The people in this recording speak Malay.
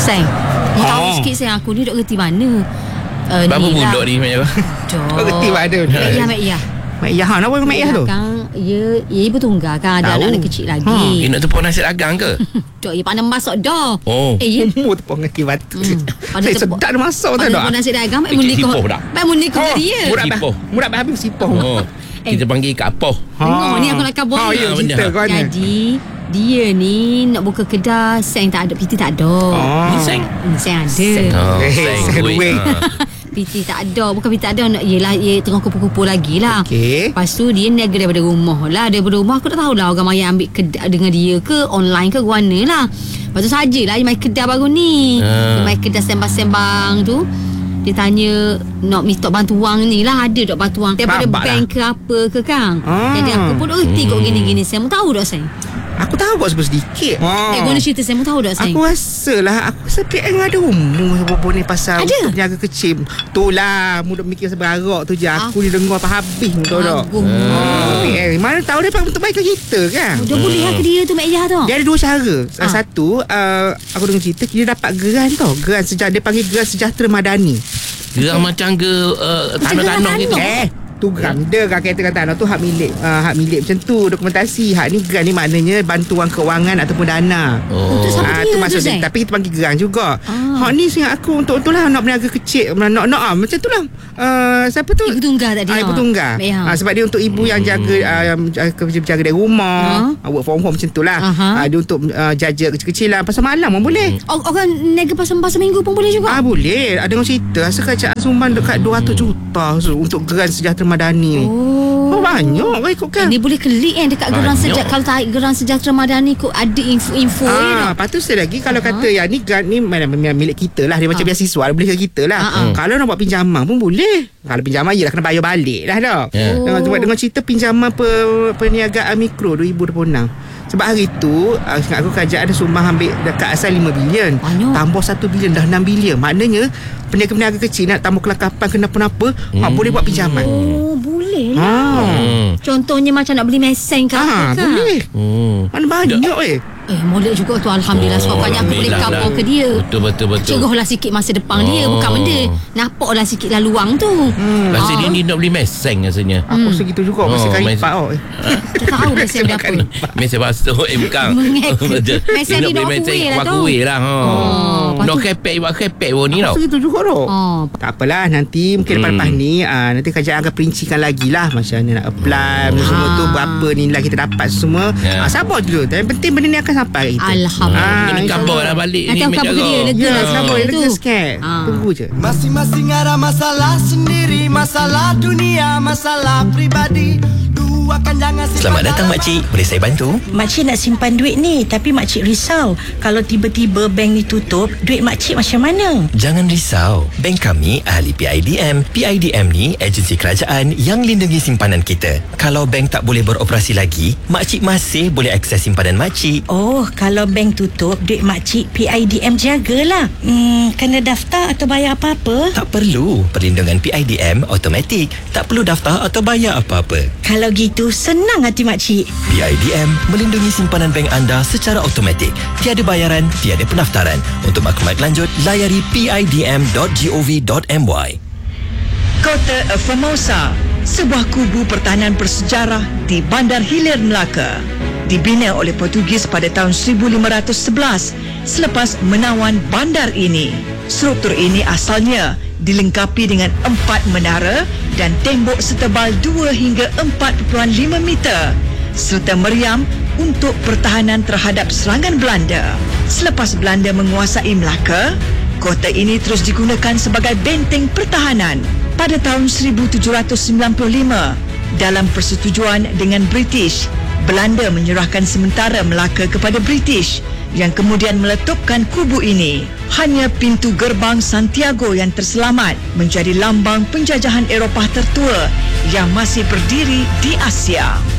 Sayang, you tahu sikit sayang, aku ni duk kerti mana. Berapa budak ni Mek Yah? Kau kerti mana? Mek Yah. Mek Yah, kenapa Mek Yah tu? Kan, ya ibu tunggal kan, ada anak kecil lagi. Nak tepuk nasi dagang ke? Cok, ya pandai masak dah. Ya. Mu tepuk dengan batu. Saya sedap dia masak tu dah. Pandai nasi dagang, mek munikah dia. Mudah habis sipong. Kita panggil Kak Apoh. Tengok ni aku nak kabur. Ya, cerita kau ni. Jadi dia ni nak buka kedai, Seng tak ada, PT tak ada. Seng ada. Seng duit. PT tak ada. Bukan PT tak ada, yelah, dia tengah kupu-kupu lagi lah. Okey. Lepas tu dia niaga daripada rumah lah. Daripada rumah aku tak tahulah orang maya ambil kedai dengan dia ke online ke mana lah. Lepas tu sajalah dia main kedai baru ni. Dia main kedai sembang-sembang tu. Dia tanya nak minta bantuan ni lah, ada tak bantuan daripada bank ke apa ke Kang. Jadi aku pun tak reti kok gini-gini. Saya mau tahu tak saya? Aku tahu kok sedikit. Boleh cerita saya mau tahu tak saya? Aku rasa PN ada umur sebab ni pasal untuk penjaga kecil. Tu lah, mudah mikir seberang tu je. Aku ni dengar apa habis tu tak. PN mana tahu dia untuk baik kita kan. Dah boleh lah ke dia tu Mek Yah tu? Dia ada dua cara. Satu, aku dengar cerita dia dapat geran tau. Geran sejahtera, dia panggil geran sejahtera madani. Geran macam ke tanah-tanah gitu. Tu geran dia kan kata tanah tu hak milik macam tu, dokumentasi. Hak ni geran ni maknanya bantuan keuangan ataupun dana. Untuk siapa dia tu maksudnya, tapi kita panggil geran juga. Hak ni ingat aku untuk lah nak berniaga kecil, nak macam tu lah. Siapa tu? Ibu tunggal tadi. Ibu tunggal. Sebab dia untuk ibu yang jaga jaga dari rumah, work from home macam tu lah. Dia untuk jaga kecil-kecilan pasal malam pun boleh. Orang niaga pasal minggu pun boleh juga. Boleh. Ada orang cerita rasa kerajaan sumbang dekat 200 juta untuk geran sejahtera madani ni. Banyak kau ikutkan. Ini boleh klik dekat geran sejahtera. Kalau tarik geran sejahtera madani kau ada info lepas tu lagi kalau kata yang ni geran ni milik kita lah. Dia macam beasiswa, boleh kat kita lah. Kalau nak buat pinjaman pun boleh. Kalau pinjaman yelah kena bayar balik lah dah. Dengan cerita pinjaman perniagaan mikro 2026. Sebab hari tu ingat aku kerajaan ada sumbang ambil dekat asal 5 bilion. Tambah 1 bilion dah 6 bilion. Maknanya peniaga-peniaga kecil nak tambah kelakapan kenapa-napa boleh buat pinjaman. Boleh lah. Contohnya macam nak beli mesin ke apa kan. Boleh. Mana banyak molek juga tu alhamdulillah. Sebab banyak aku boleh cover ke dia. Betul. Cerahlah sikit masa depan dia. Bukan benda nampaklah sikit lah luang tu. Masa dia nak beli mesin rasanya. Aku segitu juga masa karipat tak tahu mesin berapa. Mesin basuh bukan. Mesin ni nak kuih lah tu. Kuih lah. Nak kepek buat kepek pun ni tau. Segitu juga tu. Tak apalah, nanti mungkin lepas ni nanti kerajaan akan perincikan lagi lah macam mana nak apply semua tu, berapa nilai kita dapat semua. Sabar dulu. Yang penting benda ni akan sampai kita. Alhamdulillah. Kena kabar lah balik ni Mek Yah. Lega lah. Sabar, lega sikit. Tunggu je. Masing-masing ada masalah sendiri. Masalah dunia, masalah pribadi. Selamat datang makcik, boleh saya bantu? Makcik nak simpan duit ni, tapi makcik risau kalau tiba-tiba bank ni tutup, duit makcik macam mana? Jangan risau, bank kami ahli PIDM. PIDM ni agensi kerajaan yang lindungi simpanan kita. Kalau bank tak boleh beroperasi lagi, makcik masih boleh akses simpanan makcik. Oh, kalau bank tutup, duit makcik PIDM jagalah. Kena daftar atau bayar apa-apa? Tak perlu, perlindungan PIDM automatik. Tak perlu daftar atau bayar apa-apa. Kalau gitu, senang hati makcik. PIDM melindungi simpanan bank anda secara automatik. Tiada bayaran, tiada pendaftaran. Untuk maklumat lanjut, layari pidm.gov.my. Kota Formosa, sebuah kubu pertahanan bersejarah di Bandar Hilir Melaka. Dibina oleh Portugis pada tahun 1511 selepas menawan bandar ini. Struktur ini asalnya dilengkapi dengan 4 menara dan tembok setebal 2 hingga 4.5 meter serta meriam untuk pertahanan terhadap serangan Belanda. Selepas Belanda menguasai Melaka, kota ini terus digunakan sebagai benteng pertahanan. Pada tahun 1795, dalam persetujuan dengan British, Belanda menyerahkan sementara Melaka kepada British yang kemudian meletupkan kubu ini. Hanya pintu gerbang Santiago yang terselamat menjadi lambang penjajahan Eropah tertua yang masih berdiri di Asia.